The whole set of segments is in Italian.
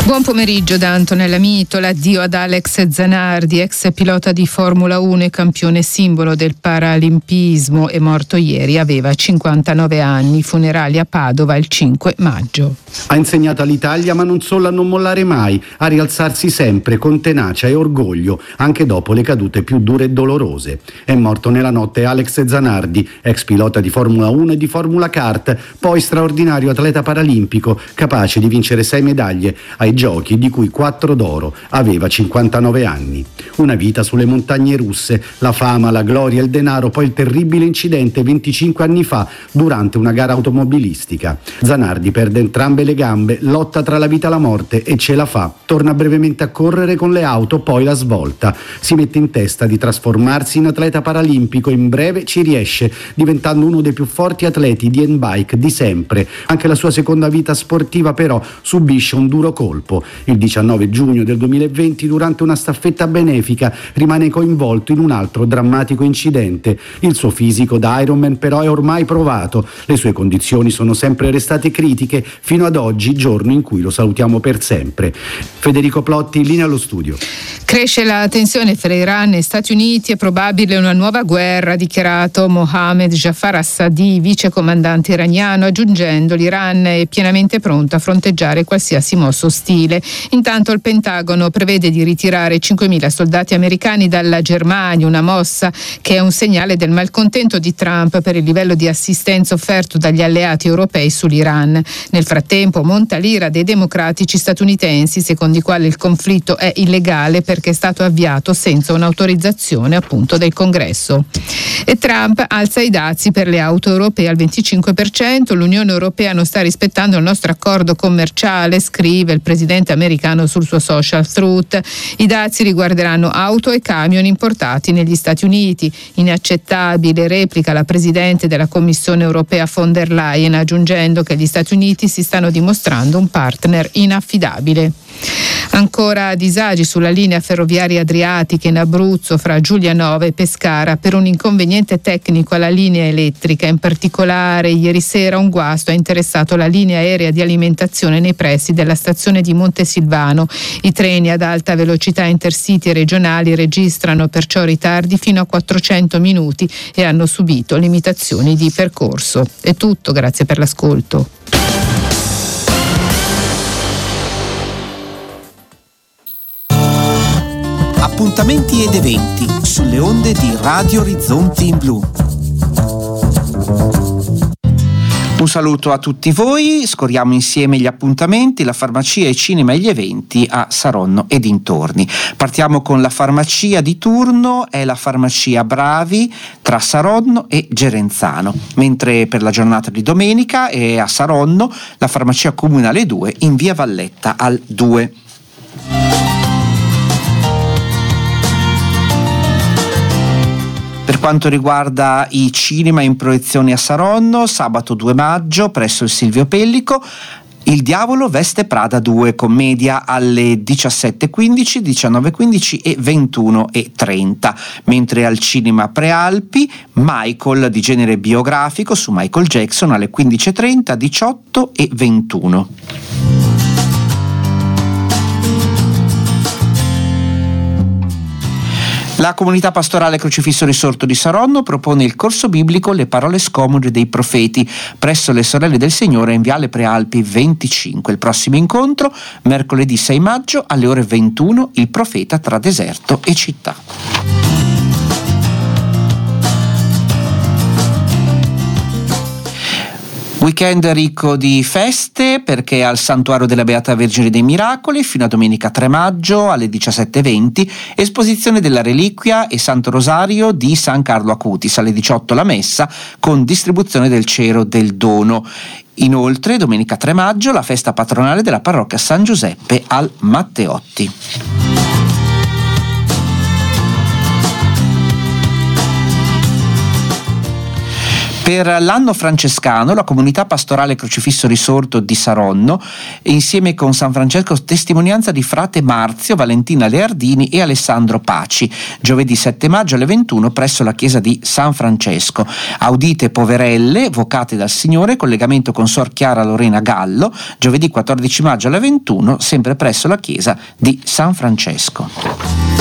Buon pomeriggio da Antonella Mitola. Addio ad Alex Zanardi, ex pilota di Formula 1 e campione simbolo del paralimpismo, è morto ieri, aveva 59 anni, funerali a Padova il 5 maggio. Ha insegnato all'Italia, ma non solo, a non mollare mai, a rialzarsi sempre con tenacia e orgoglio, anche dopo le cadute più dure e dolorose. È morto nella notte Alex Zanardi, ex pilota di Formula 1 e di Formula Kart, poi straordinario atleta paralimpico, capace di vincere 6 medaglie ai giochi, di cui 4 d'oro. Aveva 59 anni. Una vita sulle montagne russe, la fama, la gloria, il denaro, poi il terribile incidente 25 anni fa durante una gara automobilistica. Zanardi perde entrambe le gambe, lotta tra la vita e la morte e ce la fa. Torna brevemente a correre con le auto, poi la svolta. Si mette in testa di trasformarsi in atleta paralimpico e in breve ci riesce, diventando uno dei più forti atleti di handbike di sempre. Anche la sua seconda vita sportiva però subisce un duro colpo. Il 19 giugno del 2020, durante una staffetta benefica, rimane coinvolto in un altro drammatico incidente. Il suo fisico da Ironman però è ormai provato. Le sue condizioni sono sempre restate critiche fino ad oggi, giorno in cui lo salutiamo per sempre. Federico Plotti, linea allo studio. Cresce la tensione fra Iran e Stati Uniti, è probabile una nuova guerra, ha dichiarato Mohammed Jafar Assadi, vice comandante iraniano, aggiungendo: l'Iran è pienamente pronto a fronteggiare qualsiasi mossa ostile. Intanto il Pentagono prevede di ritirare 5.000 soldati americani dalla Germania, una mossa che è un segnale del malcontento di Trump per il livello di assistenza offerto dagli alleati europei sull'Iran. Nel frattempo monta l'ira dei democratici statunitensi, secondo i quali il conflitto è illegale perché è stato avviato senza un'autorizzazione appunto del Congresso. E Trump alza i dazi per le auto europee al 25%, l'Unione Europea non sta rispettando il nostro accordo commerciale, scrive il presidente americano sul suo social Truth. I dazi riguarderanno auto e camion importati negli Stati Uniti. Inaccettabile, replica la presidente della Commissione Europea von der Leyen, aggiungendo che gli Stati Uniti si stanno dimostrando un partner inaffidabile. Ancora disagi sulla linea ferroviaria adriatica in Abruzzo fra Giulianova e Pescara per un inconveniente tecnico alla linea elettrica. In particolare ieri sera un guasto ha interessato la linea aerea di alimentazione nei pressi della stazione di Montesilvano. I treni ad alta velocità intercity e regionali registrano perciò ritardi fino a 400 minuti e hanno subito limitazioni di percorso. È tutto, grazie per l'ascolto. Appuntamenti ed eventi sulle onde di Radio Orizzonti in Blu. Un saluto a tutti voi, scorriamo insieme gli appuntamenti, la farmacia, i cinema e gli eventi a Saronno e dintorni. Partiamo con la farmacia di turno, è la farmacia Bravi tra Saronno e Gerenzano, mentre per la giornata di domenica è a Saronno la farmacia comunale 2 in via Valletta al 2. Per quanto riguarda i cinema in proiezione a Saronno, sabato 2 maggio presso il Silvio Pellico, Il Diavolo veste Prada 2, commedia alle 17:15, 19:15 e 21:30, mentre al cinema Prealpi Michael di genere biografico su Michael Jackson alle 15:30, 18 e 21. La comunità pastorale Crocifisso Risorto di Saronno propone il corso biblico Le parole scomode dei profeti presso le Sorelle del Signore in viale Prealpi 25. Il prossimo incontro mercoledì 6 maggio alle ore 21, il profeta tra deserto e città. Weekend ricco di feste perché al Santuario della Beata Vergine dei Miracoli fino a domenica 3 maggio alle 17:20 esposizione della Reliquia e Santo Rosario di San Carlo Acutis, alle 18 la messa con distribuzione del cero del dono. Inoltre domenica 3 maggio la festa patronale della parrocchia San Giuseppe al Matteotti. Per l'anno francescano la comunità pastorale Crocifisso Risorto di Saronno, insieme con San Francesco, testimonianza di frate Marzio, Valentina Leardini e Alessandro Paci, giovedì 7 maggio alle 21 presso la chiesa di San Francesco. Audite poverelle, vocate dal Signore, collegamento con Sor Chiara Lorena Gallo, giovedì 14 maggio alle 21, sempre presso la chiesa di San Francesco.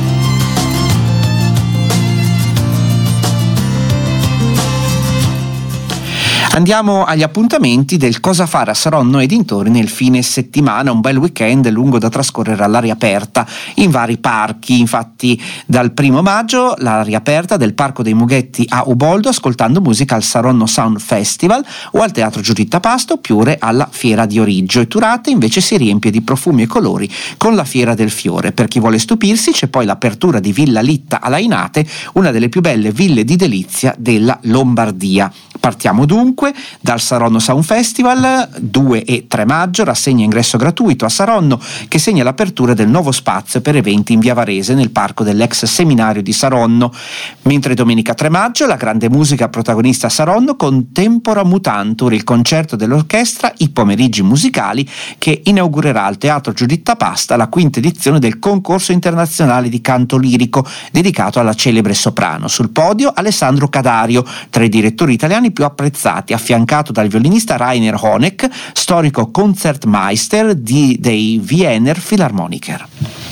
Andiamo agli appuntamenti del Cosa fare a Saronno e dintorni nel fine settimana, un bel weekend lungo da trascorrere all'aria aperta in vari parchi. Infatti dal 1 maggio l'aria aperta del Parco dei Mughetti a Uboldo, ascoltando musica al Saronno Sound Festival o al Teatro Giuditta Pasto, oppure alla Fiera di Origgio. E Turate invece si riempie di profumi e colori con la Fiera del Fiore. Per chi vuole stupirsi c'è poi l'apertura di Villa Litta a Lainate, una delle più belle ville di delizia della Lombardia. Partiamo dunque dal Saronno Sound Festival, 2 e 3 maggio, rassegna ingresso gratuito a Saronno che segna l'apertura del nuovo spazio per eventi in Via Varese nel parco dell'ex seminario di Saronno. Mentre domenica 3 maggio la grande musica protagonista a Saronno con Tempora Mutantur, il concerto dell'orchestra, i pomeriggi musicali, che inaugurerà al Teatro Giuditta Pasta la 5ª edizione del concorso internazionale di canto lirico dedicato alla celebre soprano. Sul podio Alessandro Cadario, tra i direttori italiani più apprezzati, affiancato dal violinista Rainer Honeck, storico Concertmeister dei Wiener Philharmoniker.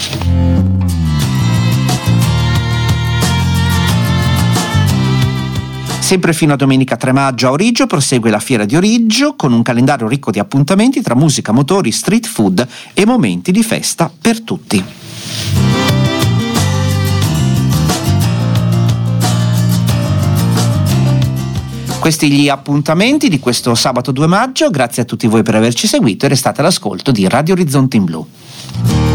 Sempre fino a domenica 3 maggio a Origgio prosegue la Fiera di Origgio con un calendario ricco di appuntamenti tra musica, motori, street food e momenti di festa per tutti. Questi gli appuntamenti di questo sabato 2 maggio, grazie a tutti voi per averci seguito e restate all'ascolto di Radio Orizzonte in Blu.